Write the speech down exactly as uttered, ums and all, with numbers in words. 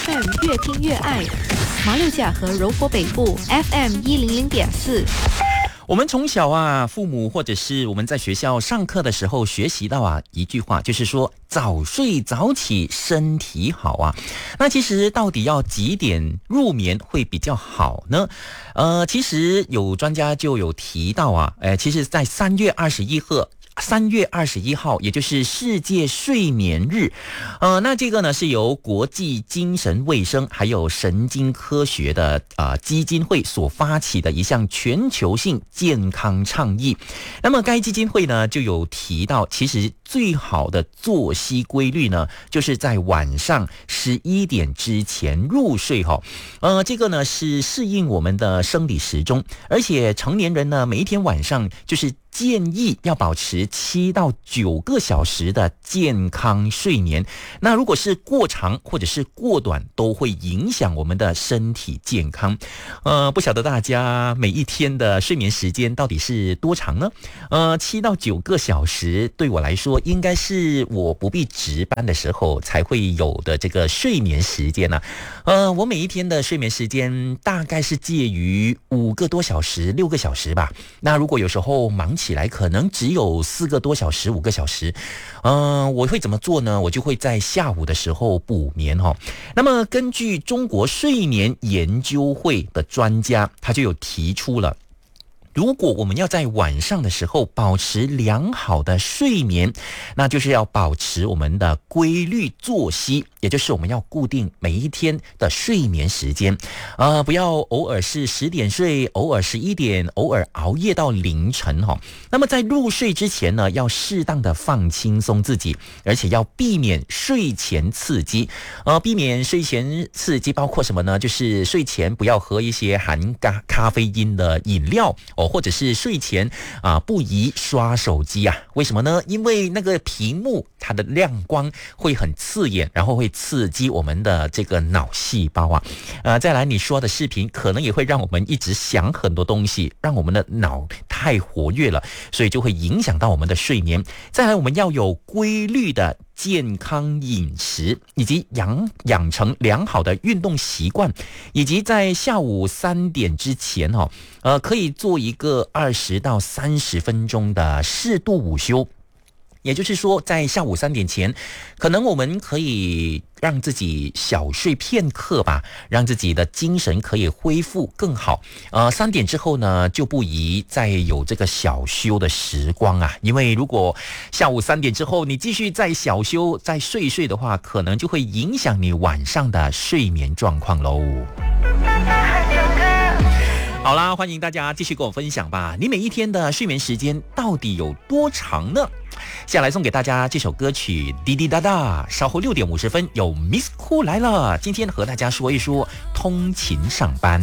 F M 越听越爱，马六甲和柔佛北部 F M 一零零点四。 我们从小啊，父母或者是我们在学校上课的时候学习到啊一句话，就是说早睡早起身体好啊。那其实到底要几点入眠会比较好呢？呃，其实有专家就有提到啊，呃，其实在三月二十一号。三月二十一号，也就是世界睡眠日，呃，那这个呢是由国际精神卫生还有神经科学的呃基金会所发起的一项全球性健康倡议。那么该基金会呢就有提到，其实最好的作息规律呢，就是在晚上十一点之前入睡哈。呃，这个呢是适应我们的生理时钟，而且成年人呢每一天晚上就是建议要保持七到九个小时的健康睡眠。那如果是过长或者是过短，都会影响我们的身体健康。呃，不晓得大家每一天的睡眠时间到底是多长呢？呃，七到九个小时对我来说，应该是我不必值班的时候才会有的这个睡眠时间呢、啊。呃，我每一天的睡眠时间大概是介于五个多小时、六个小时吧。那如果有时候忙起来，可能只有四个多小时、五个小时。嗯、呃，我会怎么做呢？我就会在下午的时候补眠哈、哦。那么根据中国睡眠研究会的专家，他就有提出了，如果我们要在晚上的时候保持良好的睡眠，那就是要保持我们的规律作息，也就是我们要固定每一天的睡眠时间，呃，不要偶尔是十点睡，偶尔十一点，偶尔熬夜到凌晨哈、哦。那么在入睡之前呢，要适当的放轻松自己，而且要避免睡前刺激。呃，避免睡前刺激包括什么呢？就是睡前不要喝一些含咖咖啡因的饮料哦。或者是睡前啊不宜刷手机啊，为什么呢？因为那个屏幕它的亮光会很刺眼，然后会刺激我们的这个脑细胞啊。呃，再来你说的视频可能也会让我们一直想很多东西，让我们的脑太活跃了，所以就会影响到我们的睡眠。再来我们要有规律的健康饮食，以及养养成良好的运动习惯，以及在下午三点之前哦，呃，可以做一个二十到三十分钟的适度午休。也就是说，在下午三点前，可能我们可以让自己小睡片刻吧，让自己的精神可以恢复更好。呃，三点之后呢，就不宜再有这个小休的时光啊，因为如果下午三点之后你继续再小休、再睡睡的话，可能就会影响你晚上的睡眠状况喽。好啦，欢迎大家继续跟我分享吧，你每一天的睡眠时间到底有多长呢？下来送给大家这首歌曲滴滴答答，稍后六点五十分有 Miss Cool 来了，今天和大家说一说通勤上班。